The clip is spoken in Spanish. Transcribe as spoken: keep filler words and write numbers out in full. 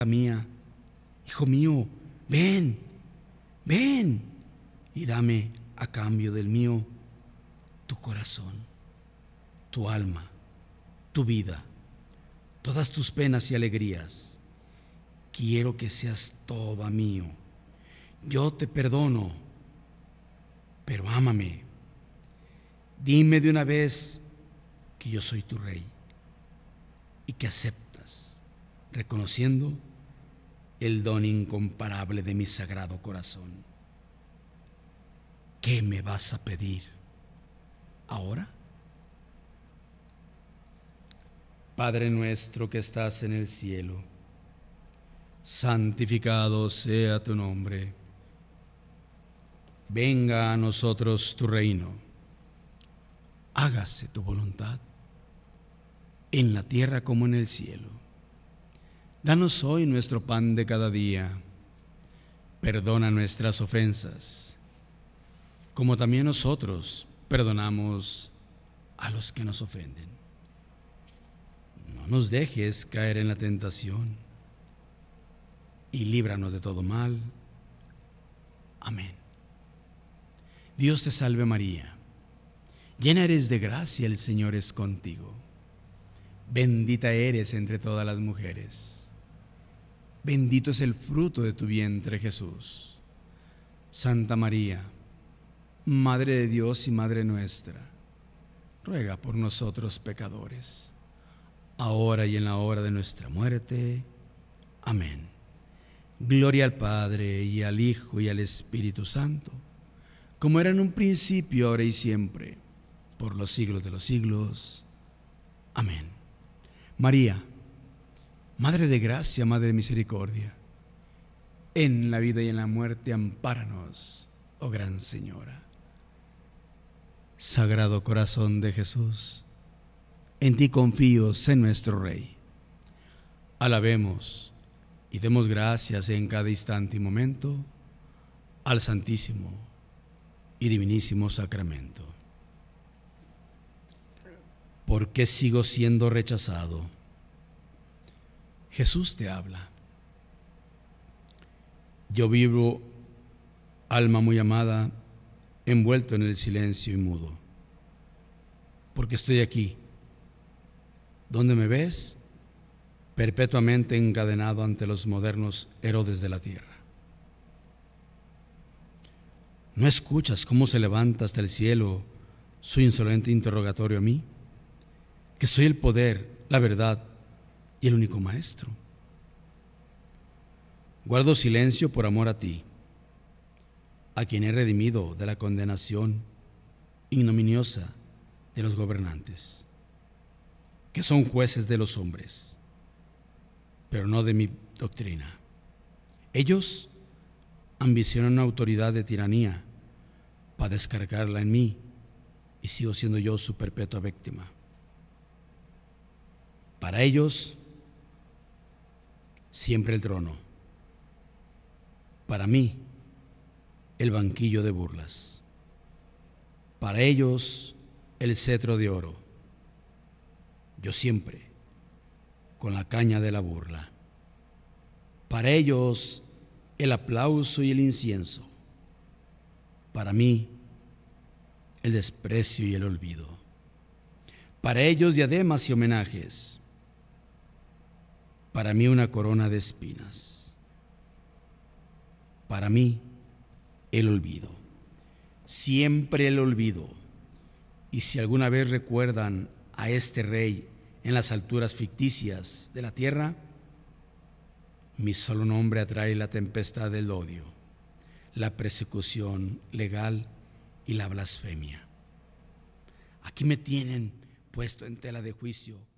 mía, hijo mío, ven, ven y dame a cambio del mío tu corazón, tu alma, tu vida, todas tus penas y alegrías. Quiero que seas toda mío. Yo te perdono, pero ámame. Dime de una vez que yo soy tu rey y que aceptas, reconociendo el don incomparable de mi sagrado corazón. ¿Qué me vas a pedir ahora? Padre nuestro que estás en el cielo, santificado sea tu nombre. Venga a nosotros tu reino. Hágase tu voluntad, en la tierra como en el cielo. Danos hoy nuestro pan de cada día. Perdona nuestras ofensas, como también nosotros perdonamos a los que nos ofenden. No nos dejes caer en la tentación y líbranos de todo mal. Amén. Dios te salve María, llena eres de gracia, el Señor es contigo. Bendita eres entre todas las mujeres. Bendito es el fruto de tu vientre, Jesús. Santa María, Madre de Dios y Madre nuestra, ruega por nosotros pecadores, ahora y en la hora de nuestra muerte. Amén. Gloria al Padre, y al Hijo, y al Espíritu Santo, como era en un principio, ahora y siempre, por los siglos de los siglos. Amén. María, Madre de gracia, Madre de misericordia, en la vida y en la muerte, ampáranos, oh Gran Señora. Sagrado Corazón de Jesús, en ti confío, sé nuestro Rey. Alabemos y demos gracias en cada instante y momento al Santísimo y Divinísimo Sacramento. ¿Por qué sigo siendo rechazado? Jesús te habla. Yo vivo, alma muy amada, envuelto en el silencio y mudo, porque estoy aquí, donde me ves, perpetuamente encadenado ante los modernos Herodes de la tierra. ¿No escuchas cómo se levanta hasta el cielo su insolente interrogatorio a mí? Que soy el poder, la verdad y el único maestro. Guardo silencio por amor a ti, a quien he redimido de la condenación ignominiosa de los gobernantes, que son jueces de los hombres, pero no de mi doctrina. Ellos ambicionan una autoridad de tiranía para descargarla en mí, y sigo siendo yo su perpetua víctima. Para ellos, siempre el trono. Para mí, el banquillo de burlas. Para ellos, el cetro de oro. Yo siempre con la caña de la burla. Para ellos, el aplauso y el incienso. Para mí, el desprecio y el olvido. Para ellos, diademas y homenajes. Para mí, una corona de espinas. Para mí, el olvido. Siempre el olvido. Y si alguna vez recuerdan a este rey en las alturas ficticias de la tierra, mi solo nombre atrae la tempestad del odio, la persecución legal y la blasfemia. Aquí me tienen puesto en tela de juicio